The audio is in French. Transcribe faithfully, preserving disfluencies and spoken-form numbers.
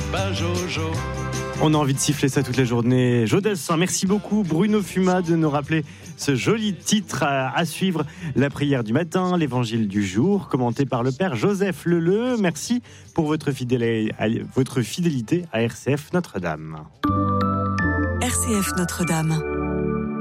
papa Jojo. On a envie de siffler ça toute la journée. Jodassin, merci beaucoup Bruno Fuma de nous rappeler ce joli titre à, à suivre. La prière du matin, l'évangile du jour, commenté par le père Joseph Leleu. Merci pour votre fidélité, votre fidélité à R C F Notre-Dame. R C F Notre-Dame.